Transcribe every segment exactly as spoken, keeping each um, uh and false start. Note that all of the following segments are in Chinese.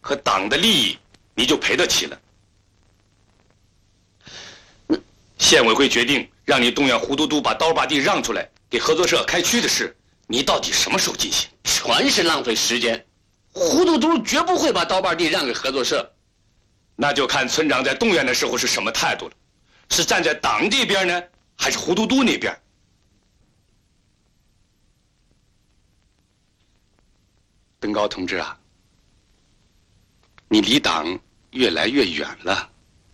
和党的利益，你就赔得起了。县委会决定让你动员胡都督把刀把地让出来给合作社开区的事，你到底什么时候进行？ 全是浪费时间。胡都督绝不会把刀把地让给合作社。 那就看村长在动员的时候是什么态度了，是站在党这边呢，还是胡都督那边？登高同志啊，你离党越来越远了。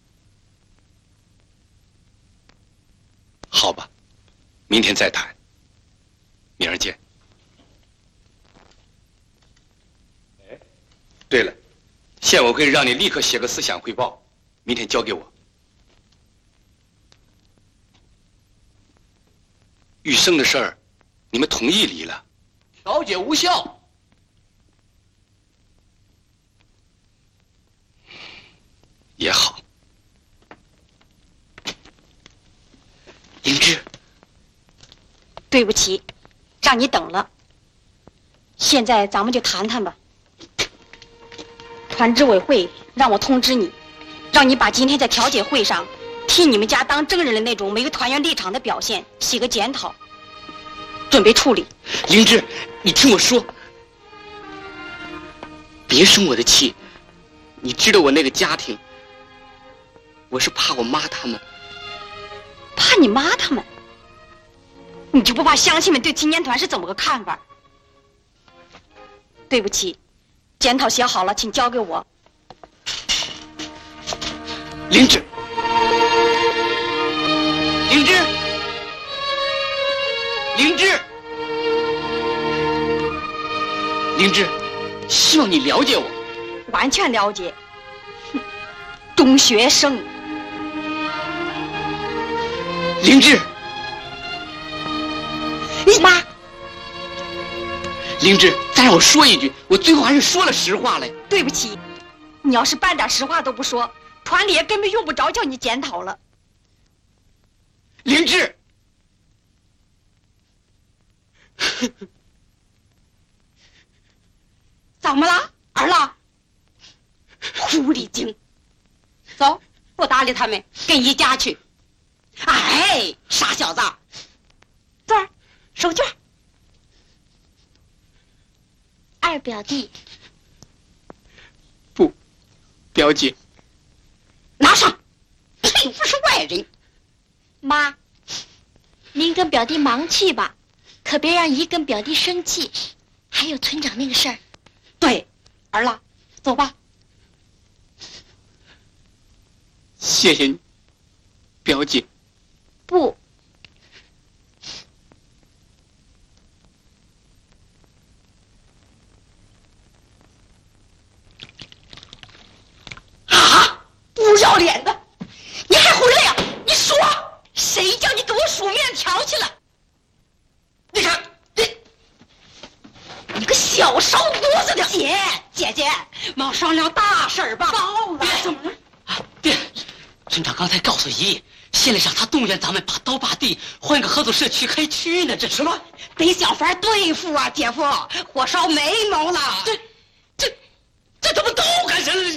好吧，明天再谈。明儿见。哎，对了，县委会让你立刻写个思想汇报，明天交给我。玉生的事儿，你们同意离了？ 调解无效。 也好。 灵芝， 对不起，让你等了。现在咱们就谈谈吧。团支委会让我通知你，让你把今天在调解会上替你们家当证人的那种没有团员立场的表现写个检讨，准备处理。 灵芝，你听我说，别生我的气。你知道我那个家庭，我是怕我妈他们。 怕你妈他们？你就不怕乡亲们对青年团是怎么个看法？对不起，检讨写好了，请交给我。 灵芝，灵芝，灵芝，灵芝，希望你了解我。 完全了解。哼，中学生。 灵芝， 你妈。 灵芝，再让我说一句，我最后还是说了实话了。 对不起，你要是半点实话都不说，团里也根本用不着叫你检讨了。 灵芝， 怎么了，儿郎？狐狸精，走，不搭理他们，跟姨家去。哎，傻小子，这儿，手绢。 二表弟， 不，表姐， 拿上。谁不是外人？ 妈，您跟表弟忙去吧，可别让姨跟表弟生气。还有村长那个事儿。 对，儿郎，走吧。 谢谢你，表姐。 不， 啊！不要脸的，你还回来呀？你说，谁叫你给我数面条去了？你看，你，你个小烧锅子的！姐，姐姐，忙商量大事儿吧。到了，怎么了？ 啊，爹，村长刚才告诉姨。县里让他动员咱们把刀把地换个合作社去开区呢，这什么？ 得想法对付啊，姐夫，火烧眉毛了。 这、这、这他妈都干什么？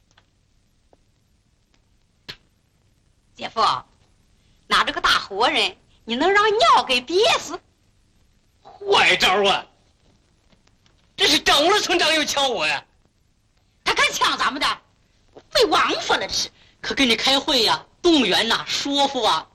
姐夫，拿着个大活人，你能让尿给憋死？ 坏招啊！这是找了村长又敲我呀！ 他敢抢咱们的，废王法了这是。 可跟你开会呀、啊。动员呐、啊，说服啊！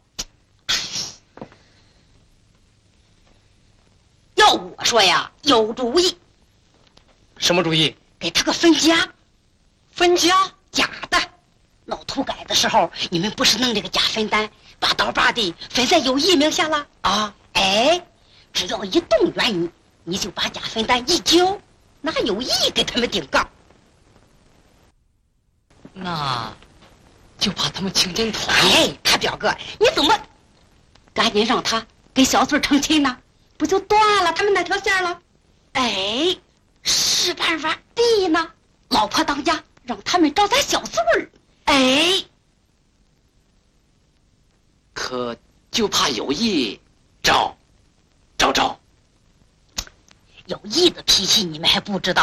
要我说呀，有主意。 什么主意？ 给他个分家。 分家？ 假的。闹土改的时候，你们不是弄这个假分单，把刀把地分在有意名下了啊？ 哎，只要一动员你，你就把假分单一交，拿有意给他们顶杠。 那。就怕他们请进团。 哎，他表哥，你怎么赶紧让他给小翠成亲呢？不就断了他们那条线了？哎，是办法。地呢？老婆当家，让他们找咱小翠儿。哎， 可就怕有意找找找。 有意的脾气你们还不知道。